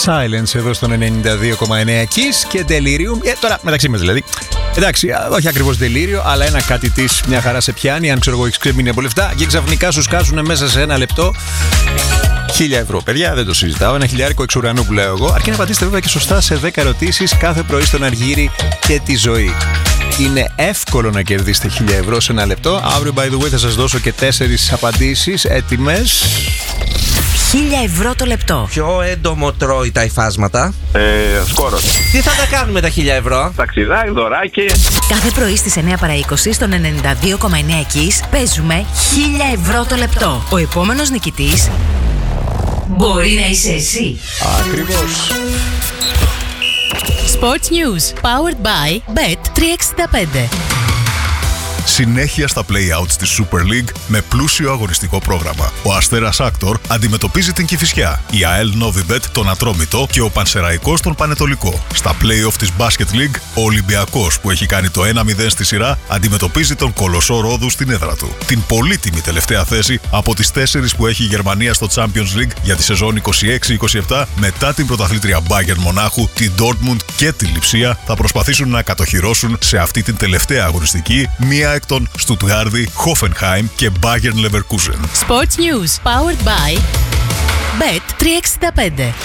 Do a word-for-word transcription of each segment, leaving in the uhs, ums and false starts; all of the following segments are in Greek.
Silence εδώ στον ενενήντα δύο κόμμα εννέα Kiss και Delirium. Ε, τώρα μεταξύ μας δηλαδή. Εντάξει, όχι ακριβώς Delirium, αλλά ένα κάτι της μια χαρά σε πιάνει. Αν ξέρω εγώ έχεις ξεμείνει από λεφτά και ξαφνικά σου σκάσουν μέσα σε ένα λεπτό χίλια ευρώ. Παιδιά, δεν το συζητάω. Ένα χιλιάρικο εξ ουρανού που λέω εγώ. Αρκεί να πατήσετε βέβαια και σωστά σε δέκα ερωτήσεις κάθε πρωί στον Αργύρι και τη ζωή. Είναι εύκολο να κερδίσετε χίλια ευρώ σε ένα λεπτό. Αύριο, by the way, θα σας δώσω και τέσσερις απαντήσεις έτοιμες. χίλια ευρώ το λεπτό. Ποιο έντομο τρώει τα υφάσματα? Ε, σκόρος. Τι θα τα κάνουμε τα χίλια ευρώ? Ταξιδάκι, δωράκι. Κάθε πρωί στις εννέα παρά είκοσι στον ενενήντα δύο κόμμα εννέα Kiss παίζουμε χίλια ευρώ το λεπτό. Ο επόμενος νικητής μπορεί να είσαι εσύ. Ακριβώς. Sports News, powered by μπετ τριακόσια εξήντα πέντε. Συνέχεια στα play-outs της Super League με πλούσιο αγωνιστικό πρόγραμμα. Ο Αστέρας Άκτορ αντιμετωπίζει την Κηφισιά, η ΑΕΛ Novibet τον Ατρόμητο και ο Πανσεραϊκός τον Πανετολικό. Στα play-off της Basket League, ο Ολυμπιακός που έχει κάνει το ένα μηδέν στη σειρά αντιμετωπίζει τον Κολοσσό Ρόδου στην έδρα του. Την πολύτιμη τελευταία θέση από τις τέσσερις που έχει η Γερμανία στο Champions League για τη σεζόν είκοσι έξι είκοσι επτά μετά την πρωταθλήτρια Bayern Μονάχου, την Dortmund και τη Λειψία θα προσπαθήσουν να κατοχυρώσουν σε αυτή την τελευταία αγωνιστική μία εκ των Στουτγάρδη, Χόφενχάιμ και Bayern Leverkusen. Sports News, powered by μπετ τριακόσια εξήντα πέντε.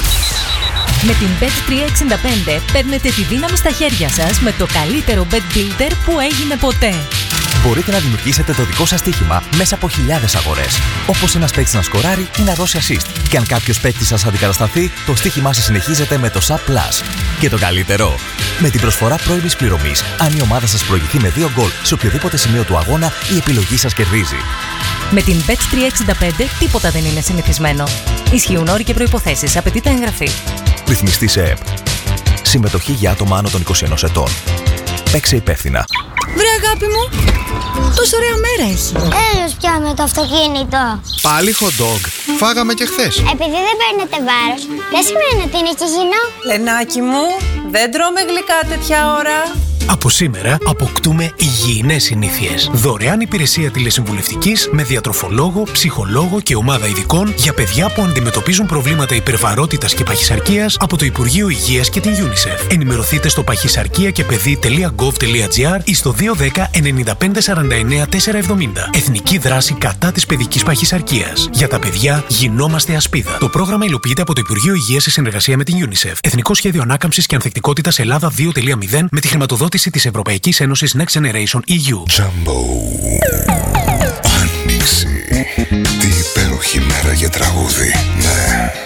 Με την μπετ τριακόσια εξήντα πέντε παίρνετε τη δύναμη στα χέρια σας με το καλύτερο bet builder που έγινε ποτέ. Μπορείτε να δημιουργήσετε το δικό σας στοίχημα μέσα από χιλιάδες αγορές. Όπως ένας παίκτης να σκοράρει ή να δώσει assist. Και αν κάποιος παίκτης σας αντικατασταθεί, το στοίχημά σας συνεχίζεται με το Sub Plus. Και το καλύτερο, με την προσφορά πρώιμης πληρωμής, αν η ομάδα σας προηγηθεί με δύο γκολ σε οποιοδήποτε σημείο του αγώνα, η επιλογή σας κερδίζει. Με την μπετ τριακόσια εξήντα πέντε τίποτα δεν είναι συνηθισμένο. Ισχύουν όροι και προϋποθέσεις. Απαιτείται εγγραφή. Ρυθμιστή σε ΕΠ. Συμμετοχή για άτομα άνω των είκοσι ενός ετών. Παίξε υπεύθυνα. Βρε αγάπη μου, τόσο ωραία μέρα έχει. Έλος πια με το αυτοκίνητο. Πάλι hot dog. Φάγαμε και χθες. Επειδή δεν παίρνετε βάρος, δεν σημαίνει ότι είναι χυζινό. Λενάκι μου, δεν τρώμε γλυκά τέτοια ώρα. Από σήμερα αποκτούμε υγιεινές συνήθειες. Δωρεάν υπηρεσία τηλεσυμβουλευτικής με διατροφολόγο, ψυχολόγο και ομάδα ειδικών για παιδιά που αντιμετωπίζουν προβλήματα υπερβαρότητας και παχυσαρκίας από το Υπουργείο Υγείας και την UNICEF. Ενημερωθείτε στο παχυσαρκία και παιδί τελεία γκοβ τελεία τζι άρ ή στο δύο ένα μηδέν εννιά πέντε σαράντα εννέα τετρακόσια εβδομήντα. Εθνική δράση κατά της παιδικής παχυσαρκίας. Για τα παιδιά γινόμαστε ασπίδα. Το πρόγραμμα υλοποιείται από το Υπουργείο Υγείας σε συνεργασία με την UNICEF. Εθνικό Σχέδιο Ανάκαμψης και Ανθεκτικότητας Ελλάδα δύο κόμμα μηδέν με τη χρηματοδότηση της Ευρωπαϊκής Ένωσης Next Generation ι γιου. Jumbo. Άνοιξη. Τι υπέροχη μέρα για τραγούδι. Ναι.